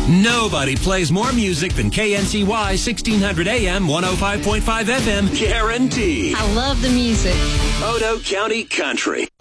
Nobody plays more music than KNCY 1600 AM, 105.5 FM, guaranteed. I love the music. Odo County Country.